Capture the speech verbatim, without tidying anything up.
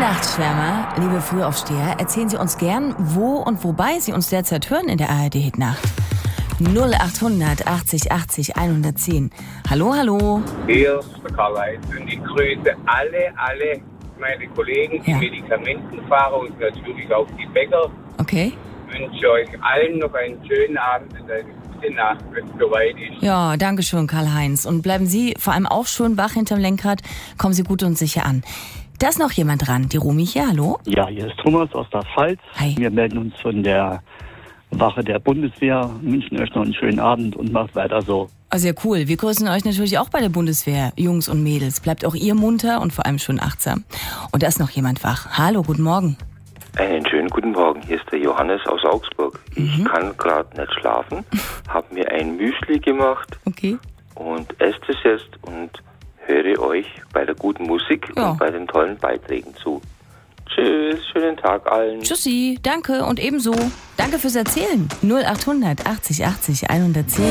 Nachtschwärmer, liebe Frühaufsteher, erzählen Sie uns gern, wo und wobei Sie uns derzeit hören in der A R D-Hitnacht. null achthundert achtzig achtzig hundertzehn. Hallo, hallo. Hier ist der Karl-Heinz und ich grüße alle, alle meine Kollegen, die Ja. Medikamentenfahrer und natürlich auch die Bäcker. Okay. Ich wünsche euch allen noch einen schönen Abend und eine gute Nacht, wenn es soweit ist. Ja, danke schön, Karl-Heinz. Und bleiben Sie vor allem auch schön wach hinterm Lenkrad. Kommen Sie gut und sicher an. Da ist noch jemand dran. Die Romy hier, hallo? Ja, hier ist Thomas aus der Pfalz. Hi. Wir melden uns von der Wache der Bundeswehr, wünschen euch noch einen schönen Abend und macht weiter so. Oh, sehr cool. Wir grüßen euch natürlich auch bei der Bundeswehr, Jungs und Mädels. Bleibt auch ihr munter und vor allem schön achtsam. Und da ist noch jemand wach. Hallo, guten Morgen. Einen schönen guten Morgen, hier ist der Johannes aus Augsburg. Ich kann gerade nicht schlafen, habe mir ein Müsli gemacht Okay. und esse es jetzt und höre euch bei der guten Musik Ja. und bei den tollen Beiträgen zu. Tschüss, schönen Tag allen. Tschüssi, danke und ebenso. Danke fürs Erzählen. null achthundert achtzig achtzig hundertzehn.